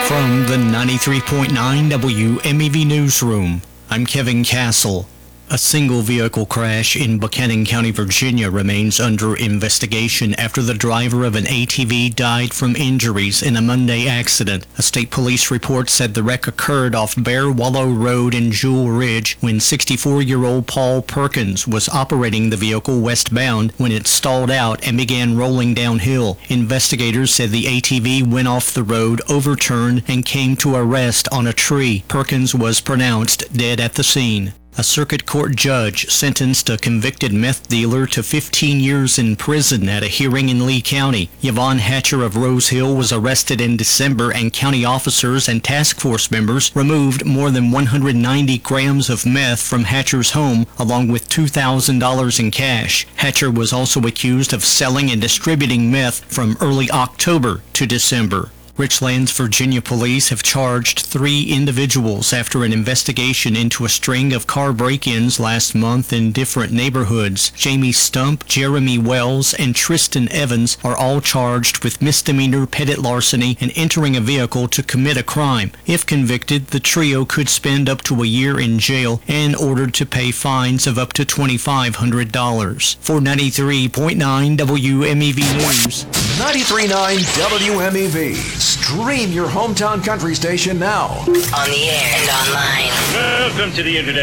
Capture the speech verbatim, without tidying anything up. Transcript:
From the ninety-three point nine W M E V Newsroom, I'm Kevin Castle. A single vehicle crash in Buchanan County, Virginia remains under investigation after the driver of an A T V died from injuries in a Monday accident. A state police report said the wreck occurred off Bear Wallow Road in Jewel Ridge when sixty-four-year-old Paul Perkins was operating the vehicle westbound when it stalled out and began rolling downhill. Investigators said the A T V went off the road, overturned, and came to a rest on a tree. Perkins was pronounced dead at the scene. A circuit court judge sentenced a convicted meth dealer to fifteen years in prison at a hearing in Lee County. Yvonne Hatcher of Rose Hill was arrested in December, and county officers and task force members removed more than one hundred ninety grams of meth from Hatcher's home, along with two thousand dollars in cash. Hatcher was also accused of selling and distributing meth from early October to December. Richlands, Virginia police have charged three individuals after an investigation into a string of car break-ins last month in different neighborhoods. Jamie Stump, Jeremy Wells, and Tristan Evans are all charged with misdemeanor petty larceny and entering a vehicle to commit a crime. If convicted, the trio could spend up to a year in jail and ordered to pay fines of up to twenty-five hundred dollars. For ninety-three point nine W M E V News. ninety-three point nine W M E V. Stream your hometown country station now. On the air and online. Welcome to the Internet.